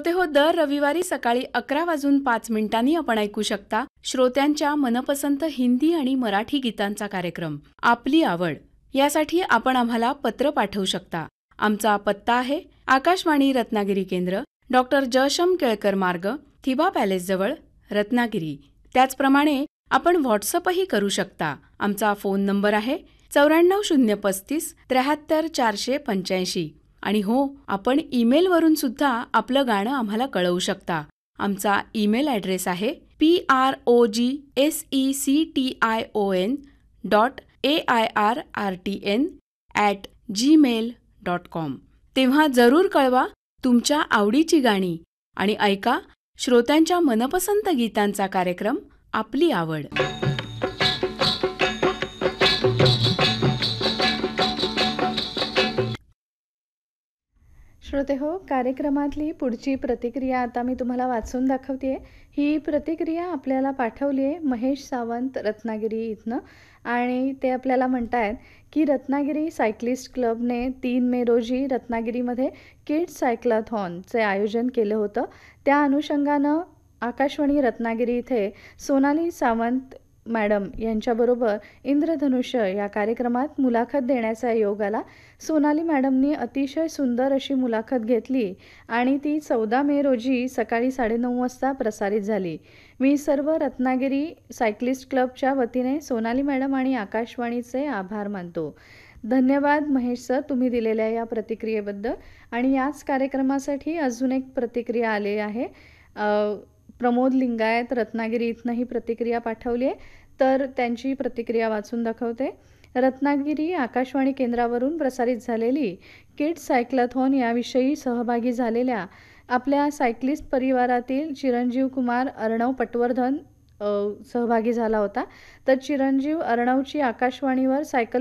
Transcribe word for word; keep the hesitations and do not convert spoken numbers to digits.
श्रोते हो, दर रविवारी सकाळी अकरा वाजून पाच मिनिटांनी आपण ऐकू शकता श्रोत्यांच्या मनपसंत हिंदी आणि मराठी गीतांचा कार्यक्रम आपली आवड. यासाठी आपण आम्हाला पत्र पाठवू शकता. आमचा पत्ता आहे आकाशवाणी रत्नागिरी केंद्र, डॉक्टर जयशम केळकर मार्ग, थिबा पॅलेस जवळ, रत्नागिरी. त्याचप्रमाणे आपण व्हॉट्सअपही करू शकता. आमचा फोन नंबर आहे चौऱ्याण्णव शून्य पस्तीस त्र्याहत्तर चारशे पंच्याऐंशी. आणि हो, आपण ईमेलवरून सुद्धा आपलं गाणं आम्हाला कळवू शकता. आमचा ईमेल ॲड्रेस आहे P R O G S E C T I O N dot A I R R T N at Gmail dot com. तेव्हा जरूर कळवा तुमच्या आवडीची गाणी आणि ऐका श्रोत्यांच्या मनपसंत गीतांचा कार्यक्रम आपली आवड. श्रोते हो, कार्यक्रमातली पुढची प्रतिक्रिया आता मी तुम्हाला वाचून दाखवते. ही प्रतिक्रिया आपल्याला पाठवली आहे महेश सावंत रत्नागिरी इथनं, आणि ते आपल्याला म्हणत आहेत की रत्नागिरी सायक्लिस्ट क्लबने तीन मे रोजी रत्नागिरीमध्ये किड्स सायक्लॉथॉनचे आयोजन केलं होतं. त्या अनुषंगानं आकाशवाणी रत्नागिरी इथे सोनाली सावंत मॅडम यांच्याबरोबर इंद्रधनुष्य या कार्यक्रमात मुलाखत देण्याचा योग आला. सोनाली मॅडमनी अतिशय सुंदर अशी मुलाखत घेतली आणि ती चौदा मे रोजी सकाळी साडेनऊ वाजता प्रसारित झाली. मी सर्व रत्नागिरी सायक्लिस्ट क्लबच्या वतीने सोनाली मॅडम आणि आकाशवाणीचे आभार मानतो. धन्यवाद महेश सर, तुम्ही दिलेल्या या प्रतिक्रियेबद्दल. आणि याच कार्यक्रमासाठी अजून एक प्रतिक्रिया आली आहे. प्रमोद लिंगायत रत्नागिरी इथनं ही प्रतिक्रिया पाठवली आहे, तर त्यांची प्रतिक्रिया वाचून दाखवते. रत्नागिरी आकाशवाणी केंद्रावरून प्रसारित झालेली किड्स सायक्लॉथॉन याविषयी सहभागी झालेल्या आपल्या सायक्लिस्ट परिवारातील चिरंजीव कुमार अर्णव पटवर्धन सहभागी झाला होता. तर चिरंजीव अर्णवची आकाशवाणीवर सायकल